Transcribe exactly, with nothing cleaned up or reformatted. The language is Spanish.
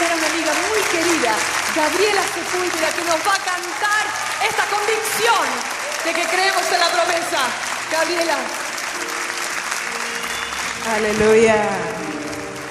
invitar a una amiga muy querida, Gabriela Sepúlveda, que nos va a cantar esta convicción de que creemos en la promesa. Gabriela. Aleluya.